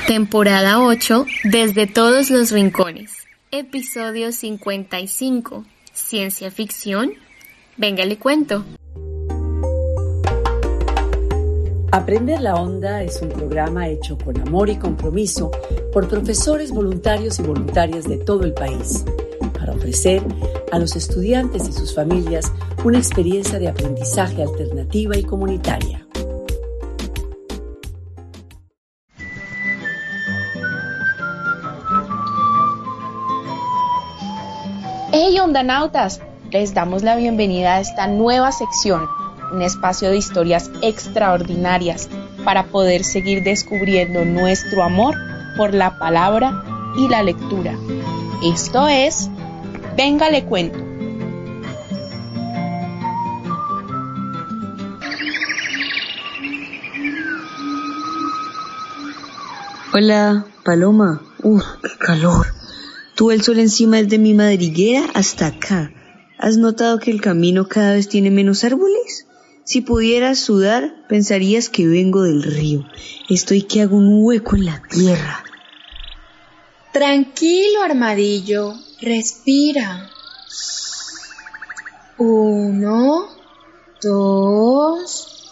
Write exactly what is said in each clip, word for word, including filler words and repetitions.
Temporada ocho, Desde todos los rincones. Episodio cincuenta y cinco. Ciencia ficción. Venga, le cuento. Aprender la Onda es un programa hecho con amor y compromiso por profesores voluntarios y voluntarias de todo el país, para ofrecer a los estudiantes y sus familias una experiencia de aprendizaje alternativa y comunitaria. ¡Hey, ondanautas! Les damos la bienvenida a esta nueva sección, un espacio de historias extraordinarias para poder seguir descubriendo nuestro amor por la palabra y la lectura. Esto es Venga, le cuento. Hola, Paloma. Uf, qué calor. Tuve el sol encima desde mi madriguera hasta acá. ¿Has notado que el camino cada vez tiene menos árboles? Si pudieras sudar, pensarías que vengo del río. Estoy que hago un hueco en la tierra. Tranquilo, Armadillo. Respira. Uno, dos.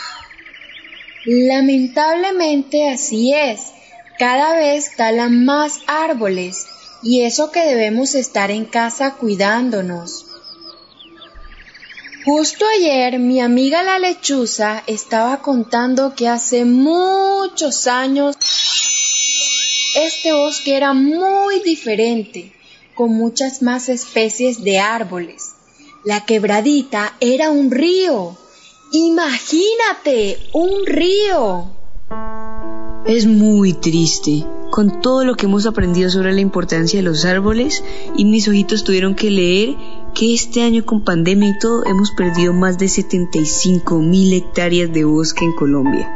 Lamentablemente así es. Cada vez talan más árboles. Y eso que debemos estar en casa cuidándonos. Justo ayer mi amiga la lechuza estaba contando que hace muchos años este bosque era muy diferente, con muchas más especies de árboles. La quebradita era un río. Imagínate, un río. Es muy triste. Con todo lo que hemos aprendido sobre la importancia de los árboles, y mis ojitos tuvieron que leer que este año con pandemia y todo hemos perdido más de setenta y cinco mil hectáreas de bosque en Colombia.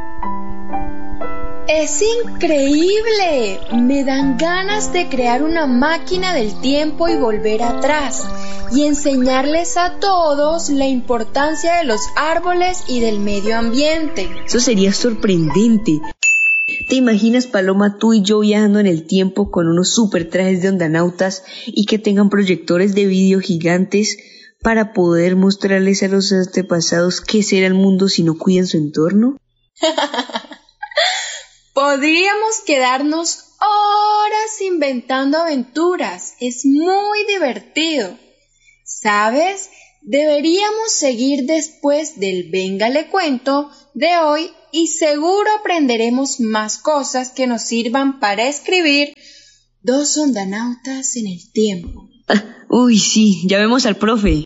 ¡Es increíble! Me dan ganas de crear una máquina del tiempo y volver atrás y enseñarles a todos la importancia de los árboles y del medio ambiente. Eso sería sorprendente. ¿Te imaginas, Paloma, tú y yo viajando en el tiempo con unos super trajes de ondanautas y que tengan proyectores de vídeo gigantes para poder mostrarles a los antepasados qué será el mundo si no cuidan su entorno? Podríamos quedarnos horas inventando aventuras. Es muy divertido. ¿Sabes? Deberíamos seguir después del Venga, le cuento de hoy y seguro aprenderemos más cosas que nos sirvan para escribir Dos ondanautas en el tiempo. Ah, uy, sí, ya vemos al profe.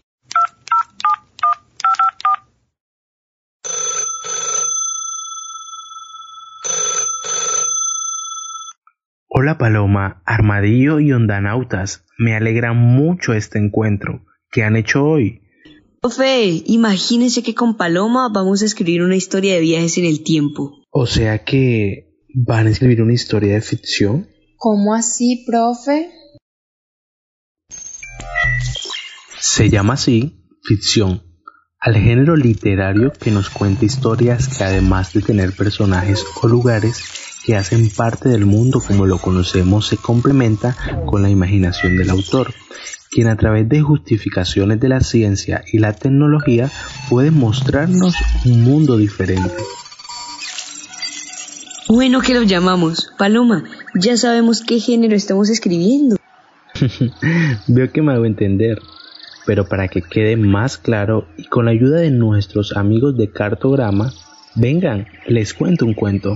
Hola Paloma, Armadillo y ondanautas. Me alegra mucho este encuentro. ¿Qué han hecho hoy? Profe, imagínense que con Paloma vamos a escribir una historia de viajes en el tiempo. O sea que van a escribir una historia de ficción. ¿Cómo así, profe? Se llama así ficción, al género literario que nos cuenta historias que, además de tener personajes o lugares que hacen parte del mundo como lo conocemos, se complementa con la imaginación del autor, quien a través de justificaciones de la ciencia y la tecnología puede mostrarnos un mundo diferente. Bueno que lo llamamos. Paloma, ya sabemos qué género estamos escribiendo. Veo que me hago entender, pero para que quede más claro y con la ayuda de nuestros amigos de Cartograma, vengan, les cuento un cuento.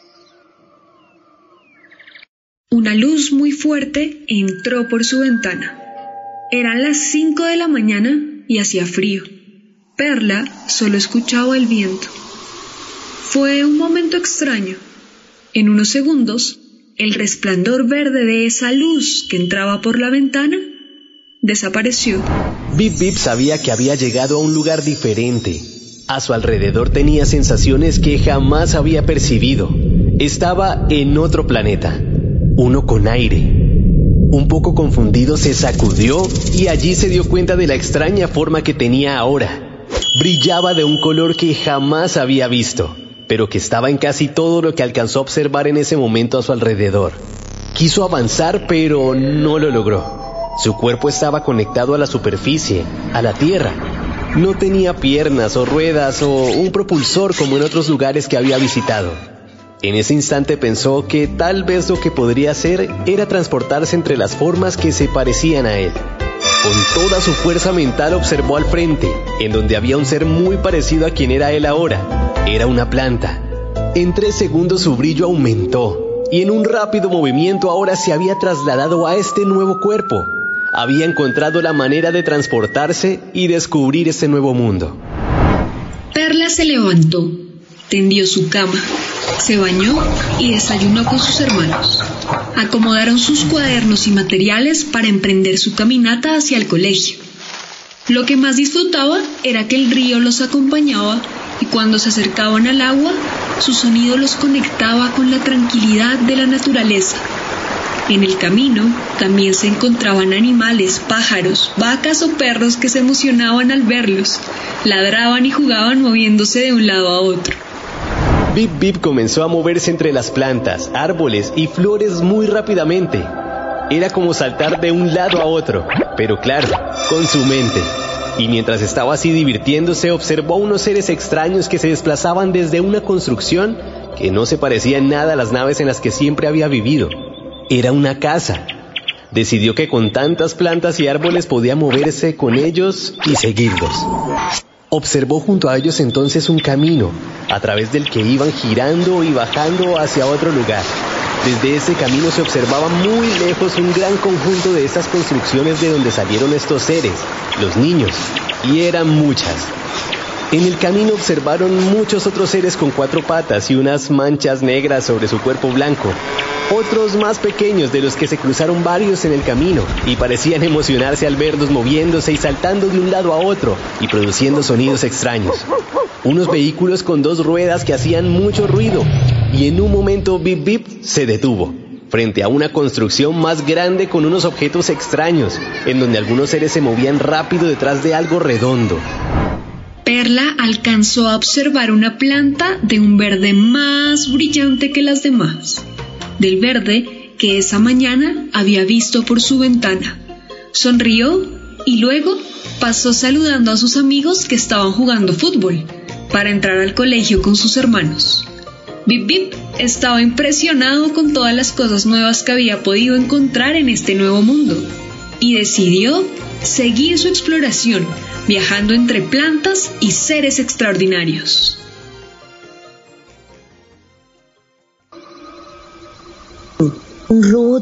Una luz muy fuerte entró por su ventana. Eran las cinco de la mañana y hacía frío. Perla solo escuchaba el viento. Fue un momento extraño. En unos segundos, el resplandor verde de esa luz que entraba por la ventana desapareció. Bip Bip sabía que había llegado a un lugar diferente. A su alrededor tenía sensaciones que jamás había percibido. Estaba en otro planeta, uno con aire. Un poco confundido se sacudió y allí se dio cuenta de la extraña forma que tenía ahora. Brillaba de un color que jamás había visto. pero que estaba en casi todo lo que alcanzó a observar en ese momento a su alrededor. Quiso avanzar, pero no lo logró. Su cuerpo estaba conectado a la superficie, a la tierra. No tenía piernas o ruedas o un propulsor como en otros lugares que había visitado. En ese instante pensó que tal vez lo que podría hacer era transportarse entre las formas que se parecían a él. Con toda su fuerza mental observó al frente, en donde había un ser muy parecido a quien era él ahora. Era una planta. En tres segundos su brillo aumentó, y en un rápido movimiento ahora se había trasladado a este nuevo cuerpo. Había encontrado la manera de transportarse y descubrir este nuevo mundo. Perla se levantó, tendió su cama, se bañó y desayunó con sus hermanos. Acomodaron sus cuadernos y materiales para emprender su caminata hacia el colegio. Lo que más disfrutaba era que el río los acompañaba y cuando se acercaban al agua, su sonido los conectaba con la tranquilidad de la naturaleza. En el camino también se encontraban animales, pájaros, vacas o perros que se emocionaban al verlos, ladraban y jugaban moviéndose de un lado a otro. Bip Bip comenzó a moverse entre las plantas, árboles y flores muy rápidamente. Era como saltar de un lado a otro, pero claro, con su mente. Y mientras estaba así divirtiéndose, observó a unos seres extraños que se desplazaban desde una construcción que no se parecía en nada a las naves en las que siempre había vivido. Era una casa. Decidió que con tantas plantas y árboles podía moverse con ellos y seguirlos. Observó junto a ellos entonces un camino, a través del que iban girando y bajando hacia otro lugar. Desde ese camino se observaba muy lejos un gran conjunto de esas construcciones de donde salieron estos seres, los niños, y eran muchas. En el camino observaron muchos otros seres con cuatro patas y unas manchas negras sobre su cuerpo blanco. Otros más pequeños de los que se cruzaron varios en el camino y parecían emocionarse al verlos moviéndose y saltando de un lado a otro y produciendo sonidos extraños. Unos vehículos con dos ruedas que hacían mucho ruido y en un momento Bip Bip se detuvo frente a una construcción más grande con unos objetos extraños en donde algunos seres se movían rápido detrás de algo redondo. Perla alcanzó a observar una planta de un verde más brillante que las demás, del verde que esa mañana había visto por su ventana. Sonrió y luego pasó saludando a sus amigos que estaban jugando fútbol para entrar al colegio con sus hermanos. Bip Bip estaba impresionado con todas las cosas nuevas que había podido encontrar en este nuevo mundo y decidió seguir su exploración, viajando entre plantas y seres extraordinarios. Un robot